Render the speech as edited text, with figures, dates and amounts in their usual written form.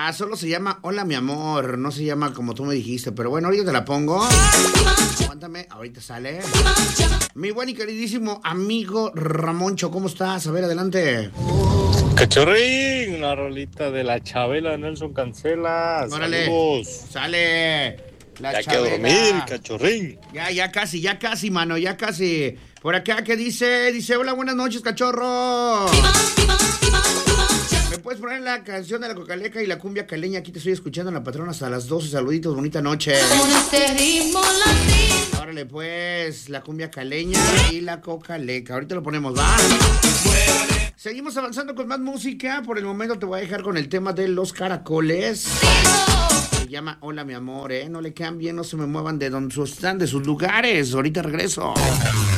Ah, solo se llama Hola mi amor, no se llama como tú me dijiste, pero bueno, ahorita te la pongo. Aguántame, ahorita sale. Mi buen y queridísimo amigo Ramoncho, ¿cómo estás? A ver, adelante. Cachorrín, una rolita de la Chabela Nelson Cancela. Órale, Saludos. sale. La Ya que Chabela. dormir, cachorrín. Ya casi, mano, ya casi. Por acá, ¿qué dice? Dice, hola, buenas noches, cachorro. ¿Me puedes poner la canción de la Cocaleca y la cumbia caleña? Aquí te estoy escuchando en la patrona hasta las 12. Saluditos, bonita noche. Órale, pues, la cumbia caleña y la Cocaleca. Ahorita lo ponemos, ¿va? Seguimos avanzando con más música. Por el momento te voy a dejar con el tema de los caracoles. Se llama Hola mi amor, ¿eh? No le cambien, no se me muevan de donde están, de sus lugares. Ahorita regreso.